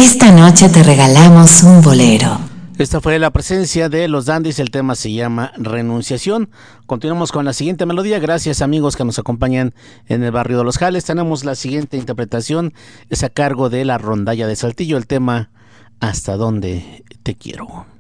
Esta noche te regalamos un bolero. Esta fue la presencia de los Dandies, el tema se llama Renunciación. Continuamos con la siguiente melodía. Gracias, amigos que nos acompañan en el barrio de Los Jales. Tenemos la siguiente interpretación, es a cargo de la Rondalla de Saltillo, el tema Hasta dónde te quiero.